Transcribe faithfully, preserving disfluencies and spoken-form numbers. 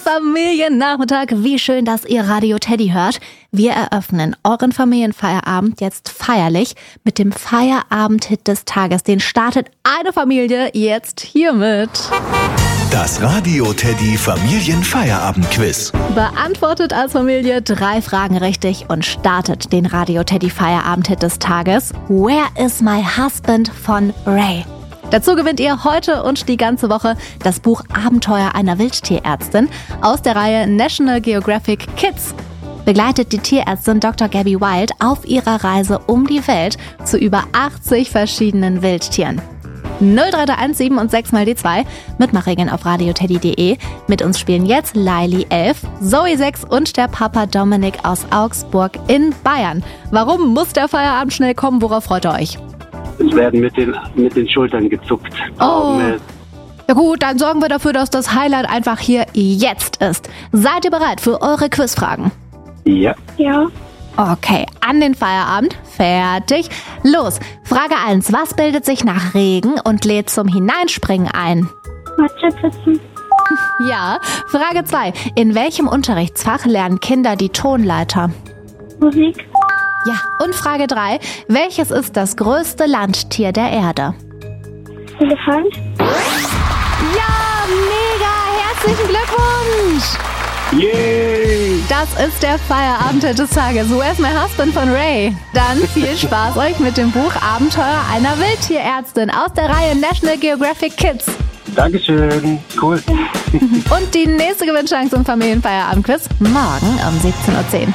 Familiennachmittag. Wie schön, dass ihr Radio Teddy hört. Wir eröffnen euren Familienfeierabend jetzt feierlich mit dem Feierabend-Hit des Tages. Den startet eine Familie jetzt hiermit. Das Radio Teddy Familienfeierabend-Quiz. Beantwortet als Familie drei Fragen richtig und startet den Radio Teddy Feierabend-Hit des Tages. Where is my husband von Ray? Dazu gewinnt ihr heute und die ganze Woche das Buch Abenteuer einer Wildtierärztin aus der Reihe National Geographic Kids. Begleitet die Tierärztin Doktor Gabby Wild auf ihrer Reise um die Welt zu über achtzig verschiedenen Wildtieren. null drei drei eins sieben und sechs mal die zwei. Mitmachregeln auf radioteddy punkt de. Mit uns spielen jetzt Laili elf, Zoe sechs und der Papa Dominik aus Augsburg in Bayern. Warum muss der Feierabend schnell kommen? Worauf freut ihr euch? Es werden mit den, mit den Schultern gezuckt. Oh. Mit Ja gut, dann sorgen wir dafür, dass das Highlight einfach hier jetzt ist. Seid ihr bereit für eure Quizfragen? Ja. Ja. Okay, an den Feierabend. Fertig. Los. Frage eins. Was bildet sich nach Regen und lädt zum Hineinspringen ein? Mathepfützen. Ja. Frage zwei. In welchem Unterrichtsfach lernen Kinder die Tonleiter? Musik. Ja. Und Frage drei. Welches ist das größte Landtier der Erde? Elefant. Ja, mega. Herzlichen Glückwunsch. Yay! Das ist der Feierabend des Tages. Where's my husband von Ray? Dann viel Spaß euch mit dem Buch Abenteuer einer Wildtierärztin aus der Reihe National Geographic Kids. Dankeschön. Cool. Und die nächste Gewinnchance im Familienfeierabend-Quiz morgen um siebzehn Uhr zehn.